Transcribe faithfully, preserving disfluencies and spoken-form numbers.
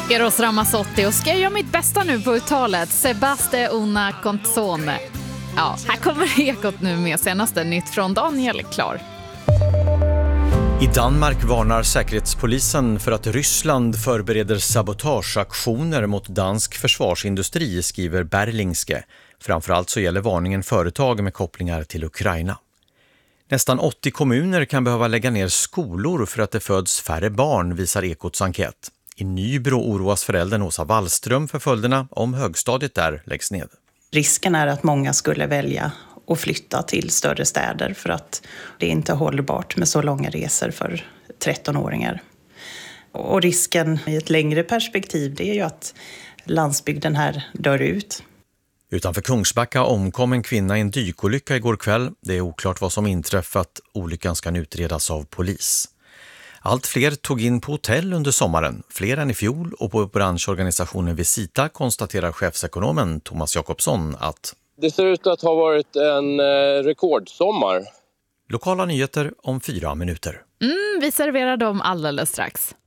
Eros Ramazzotti och ska jag göra mitt bästa nu på uttalet. Sebastian Una Conzone. Ja, här kommer Ekot nu med senaste nytt från Daniel Klar. I Danmark varnar säkerhetspolisen för att Ryssland förbereder sabotageaktioner mot dansk försvarsindustri, skriver Berlingske. Framförallt så gäller varningen företag med kopplingar till Ukraina. Nästan åttio kommuner kan behöva lägga ner skolor för att det föds färre barn, visar Ekots enkät. I Nybro oroas föräldern Åsa Wallström för följderna om högstadiet där läggs ned. Risken är att många skulle välja att flytta till större städer för att det inte är hållbart med så långa resor för trettonåringar. Och risken i ett längre perspektiv, det är ju att landsbygden här dör ut. Utanför Kungsbacka omkom en kvinna i en dykolycka igår kväll. Det är oklart vad som inträffat. Olyckan ska utredas av polis. Allt fler tog in på hotell under sommaren, fler än i fjol, och på branschorganisationen Visita konstaterar chefsekonomen Thomas Jakobsson att det ser ut att ha varit en eh, rekordsommar. Lokala nyheter om fyra minuter. Mm, vi serverar dem alldeles strax.